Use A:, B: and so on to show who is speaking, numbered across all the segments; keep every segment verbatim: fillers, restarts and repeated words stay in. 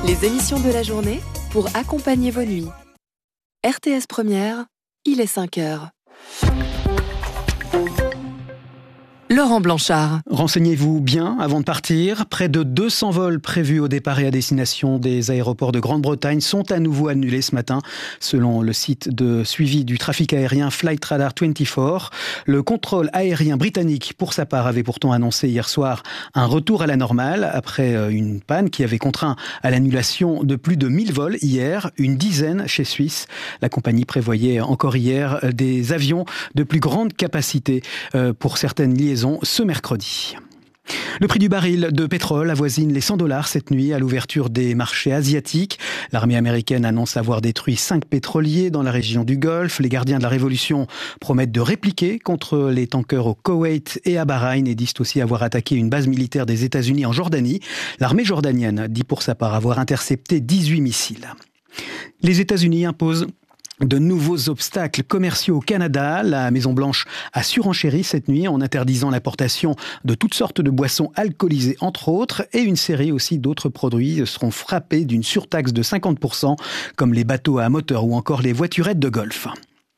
A: Les émissions de la journée pour accompagner vos nuits. R T S Première, il est cinq heures. Laurent Blanchard.
B: Renseignez-vous bien avant de partir. Près de deux cents vols prévus au départ et à destination des aéroports de Grande-Bretagne sont à nouveau annulés ce matin, selon le site de suivi du trafic aérien Flight Radar vingt-quatre. Le contrôle aérien britannique, pour sa part, avait pourtant annoncé hier soir un retour à la normale après une panne qui avait contraint à l'annulation de plus de mille vols hier, une dizaine chez Suisse. La compagnie prévoyait encore hier des avions de plus grande capacité pour certaines liaisons ce mercredi. Le prix du baril de pétrole avoisine les cent dollars cette nuit à l'ouverture des marchés asiatiques. L'armée américaine annonce avoir détruit cinq pétroliers dans la région du Golfe. Les gardiens de la révolution promettent de répliquer contre les tankers au Koweït et à Bahreïn et disent aussi avoir attaqué une base militaire des États-Unis en Jordanie. L'armée jordanienne dit pour sa part avoir intercepté dix-huit missiles. Les États-Unis imposent de nouveaux obstacles commerciaux au Canada. La Maison-Blanche a surenchéri cette nuit en interdisant l'importation de toutes sortes de boissons alcoolisées, entre autres, et une série aussi d'autres produits seront frappés d'une surtaxe de cinquante pour cent, comme les bateaux à moteur ou encore les voiturettes de golf.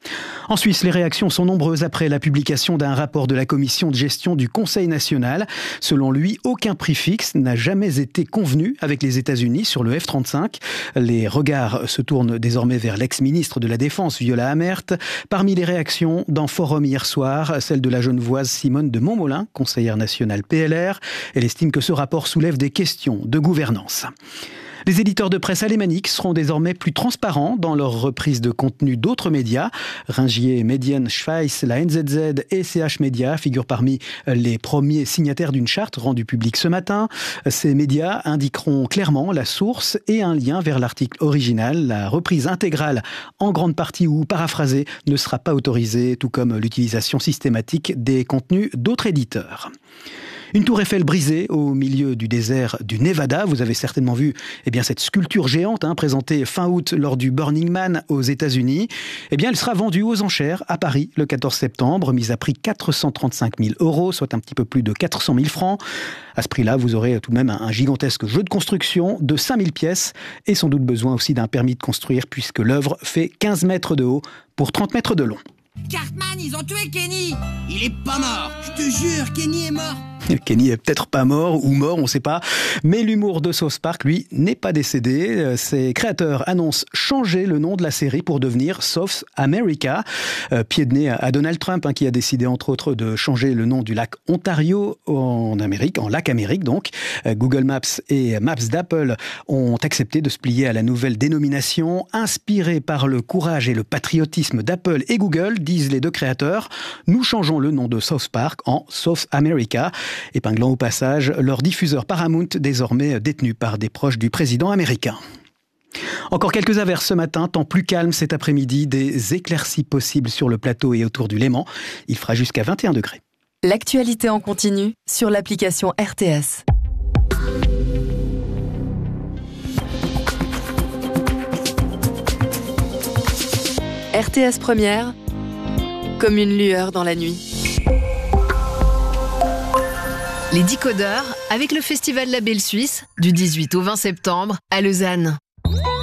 B: En Suisse, les réactions sont nombreuses après la publication d'un rapport de la commission de gestion du Conseil national. Selon lui, aucun prix fixe n'a jamais été convenu avec les États-Unis sur le F trente-cinq. Les regards se tournent désormais vers l'ex-ministre de la Défense, Viola Amert. Parmi les réactions dans Forum hier soir, celle de la Genevoise Simone de Montmolin, conseillère nationale P L R. Elle estime que ce rapport soulève des questions de gouvernance. Les éditeurs de presse alémaniques seront désormais plus transparents dans leur reprise de contenu d'autres médias. Ringier, Medien, Schweiss, la N Z Z et C H Media figurent parmi les premiers signataires d'une charte rendue publique ce matin. Ces médias indiqueront clairement la source et un lien vers l'article original. La reprise intégrale, en grande partie ou paraphrasée, ne sera pas autorisée, tout comme l'utilisation systématique des contenus d'autres éditeurs. Une tour Eiffel brisée au milieu du désert du Nevada. Vous avez certainement vu eh bien, cette sculpture géante hein, présentée fin août lors du Burning Man aux États-Unis. Eh bien, elle sera vendue aux enchères à Paris le quatorze septembre, mise à prix quatre cent trente-cinq mille euros, soit un petit peu plus de quatre cent mille francs. À ce prix-là, vous aurez tout de même un gigantesque jeu de construction de cinq mille pièces et sans doute besoin aussi d'un permis de construire puisque l'œuvre fait quinze mètres de haut pour trente mètres de long.
C: Cartman, ils ont tué Kenny. Il est pas mort. Je te jure, Kenny est mort.
B: Kenny est peut-être pas mort ou mort, on ne sait pas. Mais l'humour de South Park, lui, n'est pas décédé. Ses créateurs annoncent changer le nom de la série pour devenir South America. Euh, pied de nez à Donald Trump, hein, qui a décidé entre autres de changer le nom du lac Ontario en Amérique, en lac Amérique donc. Euh, Google Maps et Maps d'Apple ont accepté de se plier à la nouvelle dénomination. Inspirés par le courage et le patriotisme d'Apple et Google, disent les deux créateurs, nous changeons le nom de South Park en South America. Épinglant au passage leur diffuseur Paramount, désormais détenu par des proches du président américain. Encore quelques averses ce matin, temps plus calme cet après-midi, des éclaircies possibles sur le plateau et autour du Léman. Il fera jusqu'à vingt et un degrés.
A: L'actualité en continu sur l'application R T S. R T S Première, comme une lueur dans la nuit.
D: Les Décodeurs avec le Festival La Belle Suisse du dix-huit au vingt septembre à Lausanne.